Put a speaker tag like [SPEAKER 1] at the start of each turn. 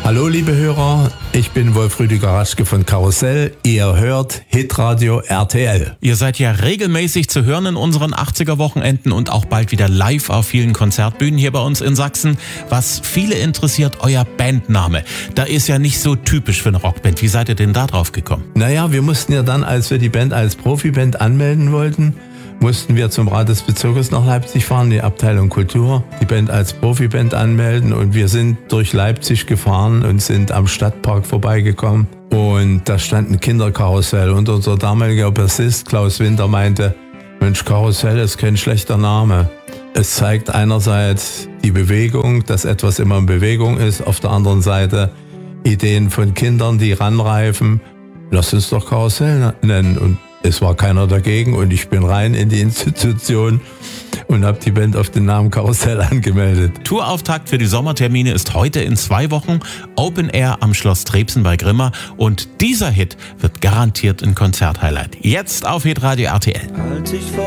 [SPEAKER 1] Hallo liebe Hörer, ich bin Wolf-Rüdiger Raschke von Karussell. Ihr hört Hitradio RTL.
[SPEAKER 2] Ihr seid ja regelmäßig zu hören in unseren 80er-Wochenenden und auch bald wieder live auf vielen Konzertbühnen hier bei uns in Sachsen. Was viele interessiert, euer Bandname. Da ist ja nicht so typisch für eine Rockband. Wie seid ihr denn da drauf gekommen?
[SPEAKER 1] Naja, wir mussten ja dann, als wir die Band als Profiband anmelden wollten, mussten wir zum Rat des Bezirkes nach Leipzig fahren, die Abteilung Kultur, die Band als Profiband anmelden, und wir sind durch Leipzig gefahren und sind am Stadtpark vorbeigekommen und da stand ein Kinderkarussell und unser damaliger Bassist Klaus Winter meinte, Mensch, Karussell ist kein schlechter Name. Es zeigt einerseits die Bewegung, dass etwas immer in Bewegung ist, auf der anderen Seite Ideen von Kindern, die ranreifen. Lass uns doch Karussell nennen. Und es war keiner dagegen und ich bin rein in die Institution und habe die Band auf den Namen Karussell angemeldet.
[SPEAKER 2] Tourauftakt für die Sommertermine ist heute in 2 Wochen. Open Air am Schloss Trebsen bei Grimma. Und dieser Hit wird garantiert ein Konzerthighlight. Jetzt auf Hitradio RTL.